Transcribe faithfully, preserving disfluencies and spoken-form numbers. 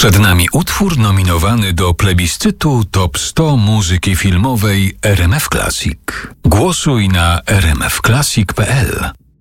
Przed nami utwór nominowany do plebiscytu Top sto muzyki filmowej R M F Classic. Głosuj na r m f classic kropka p l.